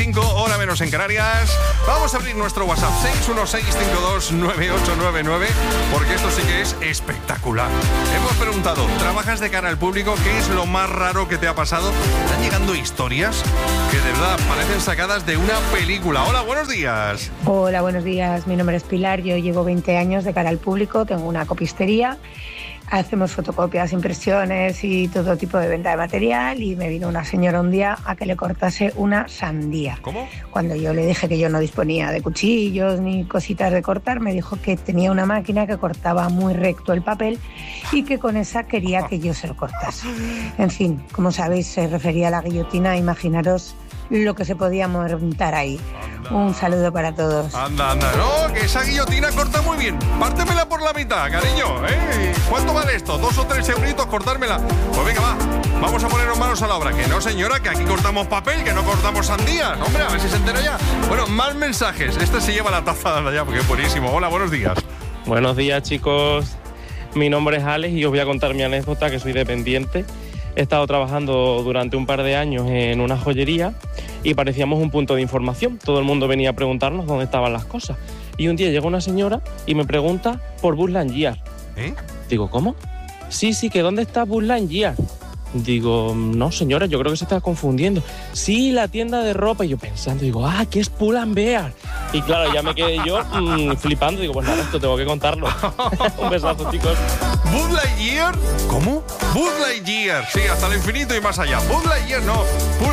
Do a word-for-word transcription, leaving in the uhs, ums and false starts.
cinco, hora menos en Canarias. Vamos a abrir nuestro WhatsApp seis uno seis cinco dos nueve ocho nueve nueve, porque esto sí que es espectacular. Hemos preguntado, ¿trabajas de cara al público? ¿Qué es lo más raro que te ha pasado? Están llegando historias que de verdad parecen sacadas de una película. Hola, buenos días. Hola, buenos días. Mi nombre es Pilar. Yo llevo veinte años de cara al público. Tengo una copistería. Hacemos fotocopias, impresiones y todo tipo de venta de material, y me vino una señora un día a que le cortase una sandía. ¿Cómo? Cuando yo le dije que yo no disponía de cuchillos ni cositas de cortar, me dijo que tenía una máquina que cortaba muy recto el papel y que con esa quería que yo se lo cortase. En fin, como sabéis, se refería a la guillotina. Imaginaros lo que se podía montar ahí. Anda. Un saludo para todos. Anda, anda. No, que esa guillotina corta muy bien. Pártemela por la mitad, cariño, ¿eh? ¿Cuánto vale esto? ¿Dos o tres euritos cortármela? Pues venga, va. Vamos a ponernos manos a la obra. Que no, señora, que aquí cortamos papel, que no cortamos sandías. Hombre, a ver si se entera ya. Bueno, más mensajes. Este se lleva la taza de allá porque es buenísimo. Hola, buenos días. Buenos días, chicos. Mi nombre es Alex y os voy a contar mi anécdota, que soy dependiente. He estado trabajando durante un par de años en una joyería y parecíamos un punto de información. Todo el mundo venía a preguntarnos dónde estaban las cosas. Y un día llega una señora y me pregunta por Buzz Lightyear. ¿Eh? Digo, ¿cómo? Sí, sí, que ¿dónde está Buzz Lightyear? Digo, no, señora, yo creo que se está confundiendo. Sí, la tienda de ropa. Y yo pensando, digo, ah, que es Pull and Bear. Y claro, ya me quedé yo mmm, flipando. Digo, pues nada, esto tengo que contarlo. Un besazo, chicos. ¿Buzz Lightyear? ¿Cómo? Buzz Lightyear. Sí, hasta el infinito y más allá. Buzz Lightyear no. Pull